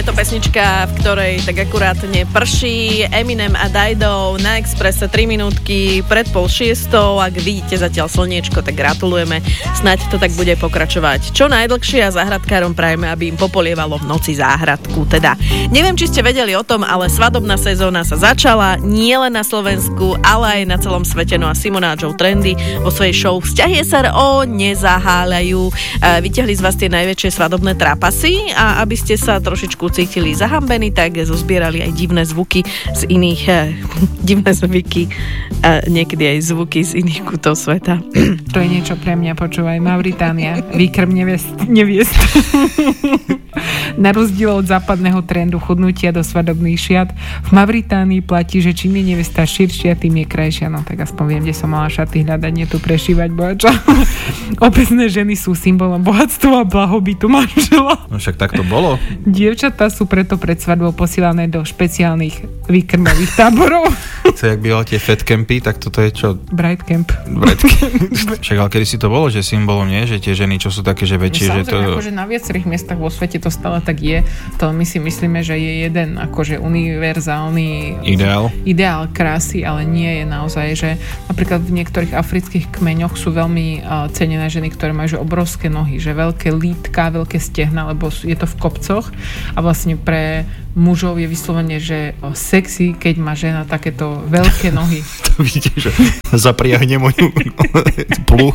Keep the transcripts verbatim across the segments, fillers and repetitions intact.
Je to pesnička, v ktorej tak akurátne prší. Eminem a Dido na Expresse tri minútky pred pol šiestou. Ak vidíte zatiaľ slniečko, tak gratulujeme. Snaď to tak bude pokračovať čo najdlhšie a záhradkárom prajeme, aby im popolievalo v noci záhradku. Teda neviem, či ste vedeli o tom, ale svadobná sezóna sa začala nie len na Slovensku, ale aj na celom svete. No a Simona a Joe Trendy vo svojej show Vzťahy es er o nezaháľajú. Vyťahli z vás tie najväčšie svadobné trapasy a aby ste sa trošičku cítili zahambení, tak zozbierali aj divné zvuky z iných eh, divné zvuky a niekedy aj zvuky z iných kútov sveta. To je niečo pre mňa, počúvaj, Mauritánia, výkrm neviest, neviest. Na rozdiel od západného trendu chudnutia do svadobných šiat, v Mauritánii platí, že čím je nevesta širšia, tým je krajšia. No tak aspoň viem, kde som mala šaty hľadať, nie tu prešívať, bohača. Obecné ženy sú symbolom bohatstva a blahobytu manžela. No však tak to bolo. Dievčatá sú preto pred svadbou posielané do špeciálnych výkrmových táborov. Co, jak býval tie fat campy, tak toto je čo? Bright camp. Bright camp. Však ale kedy si to bolo, že symbolom nie, že tie ženy, čo sú také, že väčšie, no, že to... akože na viacerých miestach vo svete to stále tak je. To my si myslíme, že je jeden akože univerzálny ideál. ideál krásy, ale nie je naozaj, že napríklad v niektorých afrických kmeňoch sú veľmi uh, cenené ženy, ktoré majú že obrovské nohy, že veľké lítka, veľké stehna, lebo je to v kopcoch a vlastne pre mužov je vyslovene, že sexy, keď má žena takéto veľké nohy. To vidíte, že zapriahne moju pluch.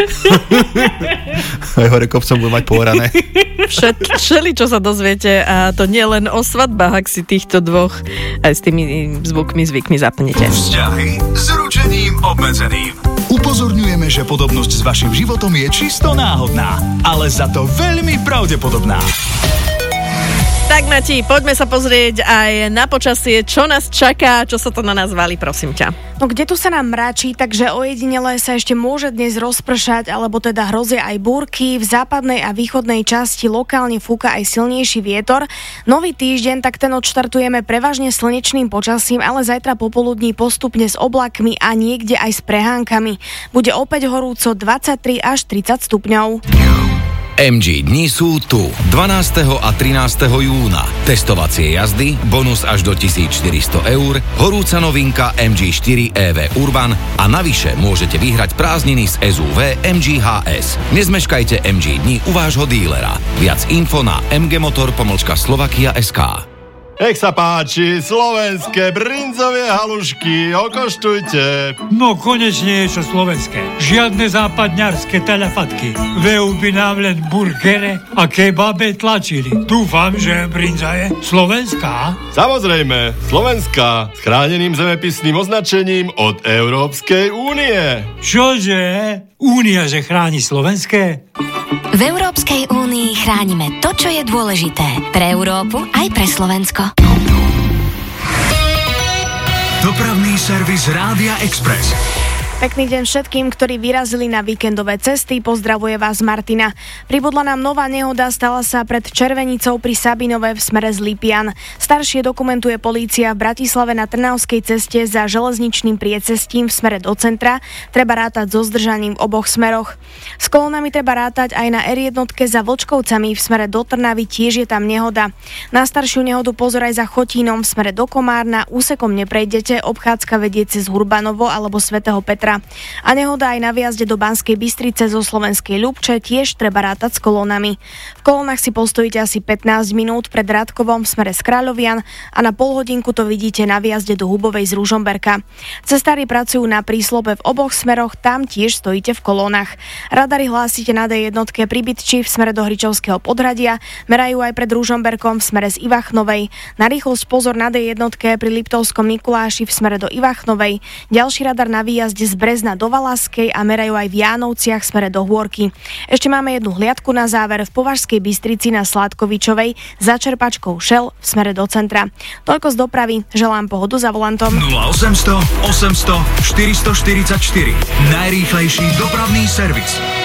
Aj hore kopcom budú mať pohrané. Všeli, čo sa dozviete, a to nie len o svadbách, ak si týchto dvoch aj s tými zvukmi, zvykmi zapnete. Vzťahy s ručením obmedzeným. Upozorňujeme, že podobnosť s vašim životom je čisto náhodná, ale za to veľmi pravdepodobná. Tak Mati, poďme sa pozrieť aj na počasie, čo nás čaká, čo sa to na nás valí, prosím ťa. No kde tu sa nám mračí, takže ojedinele sa ešte môže dnes rozpršať, alebo teda hrozia aj búrky. V západnej a východnej časti lokálne fúka aj silnejší vietor. Nový týždeň, tak ten odštartujeme prevažne slnečným počasím, ale zajtra popoludní postupne s oblakmi a niekde aj s prehánkami. Bude opäť horúco dvadsaťtri až tridsať stupňov. em gé dni sú tu. dvanásteho a trinásteho júna. Testovacie jazdy, bonus až do tisícštyristo eur, horúca novinka em gé štyri é vé Urban a navyše môžete vyhrať prázdniny z es ú vé em gé há es. Nezmeškajte em gé dni u vášho dílera. Viac info na mgmotor pomlčka slovakia bodka es ká. Nech sa páči, slovenské brinzové halušky, okoštujte. No konečne je čo slovenské. Žiadne západňarské telefatky. V é ú by nám len burgere a kebabe tlačili. Dúfam, že brinza je slovenská. Samozrejme, slovenská, s chráneným zemepisným označením od Európskej únie. Čože? Únia, že chráni slovenské? V Európskej únii chránime to, čo je dôležité. Pre Európu aj pre Slovensko. Dopravný servis Rádia Express. Pekný deň všetkým, ktorí vyrazili na víkendové cesty. Pozdravuje vás Martina. Pribudla nám nová nehoda, stala sa pred Červenicou pri Sabinove v smere z Lipian. Staršie dokumentuje polícia v Bratislave na Trnavskej ceste za železničným priecestím v smere do centra. Treba rátať so zdržaním v oboch smeroch. S kolónami treba rátať aj na er jedna za Vlčkovcami v smere do Trnavy, tiež je tam nehoda. Na staršiu nehodu pozor aj za Chotínom v smere do Komárna. Úsekom neprejdete, obchádzka vedie cez Hurbanovo alebo svätého Petra. A nehoda aj na výjazde do Banskej Bystrice zo Slovenskej Ľubče, tiež treba rátať s kolónami. V kolónach si postojíte asi pätnásť minút pred Rádkovom v smere z Kráľovian a na polhodinku to vidíte na výjazde do Hubovej z Ružomberka. Cestári pracujú na príslope v oboch smeroch, tam tiež stojíte v kolónach. Radary hlásite na dé jedna pri Bytči v smere do Hričovského podhradia, merajú aj pred Ružomberkom v smere z Ivachnovej. Na rýchlosť pozor na dé jedna pri Liptovskom Mikuláši v smere do Ivachnovej. Ďalší radar na výjazde z Brezna do Valaskej a merajú aj v Jánovciach smere do Hôrky. Ešte máme jednu hliadku na záver v Považskej Bystrici na Sládkovičovej za čerpačkou Shell v smere do centra. Toľko z dopravy, želám pohodu za volantom. nula osemsto osemsto štyristoštyridsaťštyri. Najrýchlejší dopravný servis.